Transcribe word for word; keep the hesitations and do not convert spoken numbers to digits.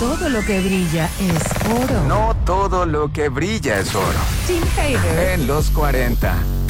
todo lo que brilla es oro. No todo lo que brilla es oro. Tim Hader. En los cuarenta.